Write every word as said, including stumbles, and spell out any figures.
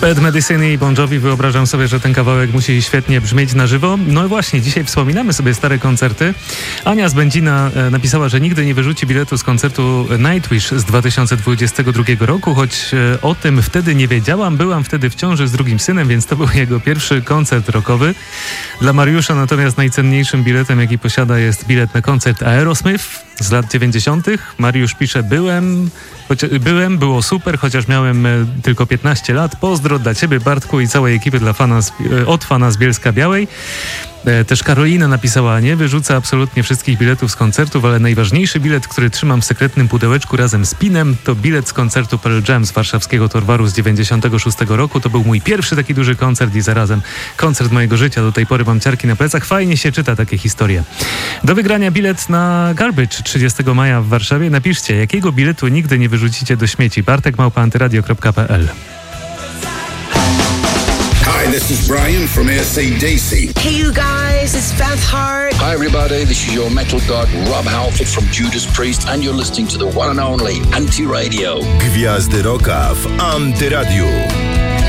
Bad Medicine i Bon Jovi, wyobrażam sobie, że ten kawałek musi świetnie brzmieć na żywo. No właśnie, dzisiaj wspominamy sobie stare koncerty. Ania z Będzina e, napisała, że nigdy nie wyrzuci biletu z koncertu Nightwish z dwa tysiące dwudziestego drugiego roku, choć e, o tym wtedy nie wiedziałam. Byłam wtedy w ciąży z drugim synem, więc to był jego pierwszy koncert rockowy. Dla Mariusza natomiast najcenniejszym biletem, jaki posiada, jest bilet na koncert Aerosmith z lat dziewięćdziesiątych. Mariusz pisze, byłem, chocia- byłem, było super, chociaż miałem e, tylko piętnaście lat. Pozdro dla ciebie, Bartku, i całej ekipy dla fana z, e, od fana z Bielska Białej. E, też Karolina napisała, nie wyrzucę absolutnie wszystkich biletów z koncertów, ale najważniejszy bilet, który trzymam w sekretnym pudełeczku razem z pinem, to bilet z koncertu Pearl Jam z warszawskiego Torwaru z dziewięćdziesiątego szóstego roku. To był mój pierwszy taki duży koncert i zarazem koncert mojego życia. Do tej pory mam ciarki na plecach. Fajnie się czyta takie historie. Do wygrania bilet na Garbage trzydziestego maja w Warszawie. Napiszcie, jakiego biletu nigdy nie wyrzucicie do śmieci. bartek małpa antyradio kropka p l. Hi, this is Brian from A C D C. Hey you guys, it's Beth Hart. Hi everybody, this is your metal god Rob Halford from Judas Priest and you're listening to the one and only Anti Radio. Gwiazdy Rocka w Antyradiu.